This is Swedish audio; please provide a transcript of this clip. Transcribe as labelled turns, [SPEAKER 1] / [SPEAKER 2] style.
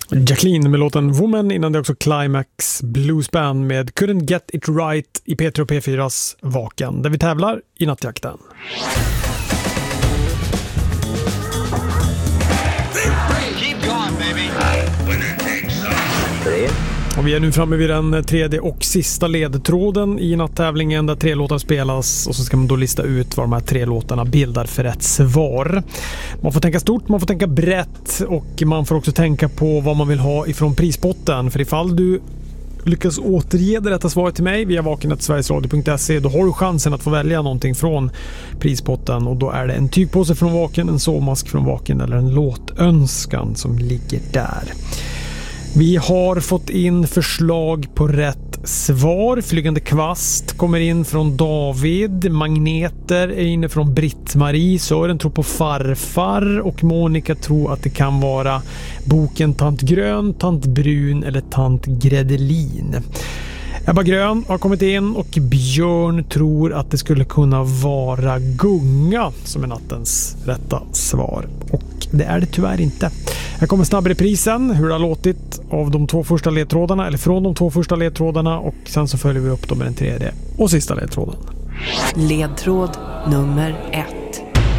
[SPEAKER 1] Jacqueline med låten Woman, innan det också Climax Blues Band med Couldn't Get It Right i P3 och P4s Vaken, där vi tävlar i nattjakten. Och vi är nu framme vid den tredje och sista ledtråden i natttävlingen, där 3 låtar spelas och så ska man då lista ut vad de här 3 låtarna bildar för rätt svar. Man får tänka stort, man får tänka brett och man får också tänka på vad man vill ha ifrån prispotten. För ifall du lyckas återge det rätta svaret till mig via vaken@sverigesradio.se, då har du chansen att få välja någonting från prispotten, och då är det en tygpåse från Vaken, en sovmask från Vaken eller en låtönskan som ligger där. Vi har fått in förslag på rätt svar. Flygande kvast kommer in från David. Magneter är inne från Britt-Marie. Sören tror på farfar och Monica tror att det kan vara boken Tant Grön, Tant Brun eller Tant Gredelin. Ebba Grön har kommit in och Björn tror att det skulle kunna vara Gunga som är nattens rätta svar. Och det är det tyvärr inte. Här kommer snabbreprisen, hur det har låtit av de 2 första ledtrådarna, eller från de 2 första ledtrådarna, och sen så följer vi upp dem med den tredje och sista ledtråden.
[SPEAKER 2] Ledtråd nummer 1.